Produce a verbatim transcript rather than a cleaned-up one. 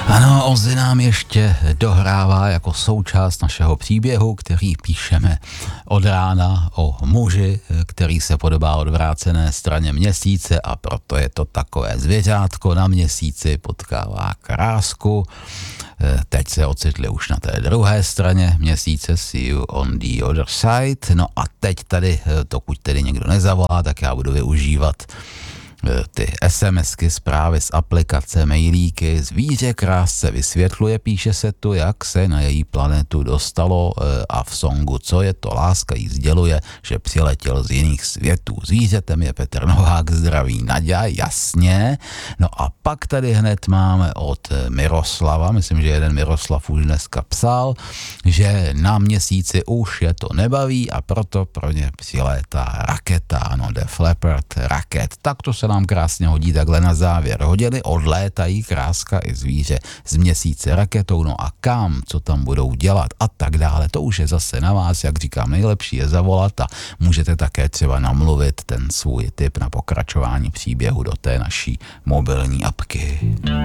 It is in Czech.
Ano, Ozzy nám ještě dohrává jako součást našeho příběhu, který píšeme od rána o muži, který se podobá odvrácené straně měsíce a proto je to takové zvěřátko na měsíci, potkává krásku. Teď se ocitli už na té druhé straně měsíce, see you on the other side. No a teď tady, dokud tedy někdo nezavolá, tak já budu využívat ty SMSky, zprávy z aplikace, mailíky. Zvíře krásce vysvětluje, píše se tu, jak se na její planetu dostalo a v songu Co je to láska jí sděluje, že přiletěl z jiných světů. Zvířetem je Petr Novák, zdraví Naďa, jasně. No a pak tady hned máme od Miroslava, myslím, že jeden Miroslav už dneska psal, že na měsíci už je to nebaví a proto pro ně přilétá raketa, ano, Def Leppard, raket. Tak to se nám krásně hodí takhle na závěr. Hodili, odlétají kráska i zvíře z měsíce raketou, no a kam, co tam budou dělat a tak dále. To už je zase na vás, jak říkám, nejlepší je zavolat a můžete také třeba namluvit ten svůj tip na pokračování příběhu do té naší mobilní apky.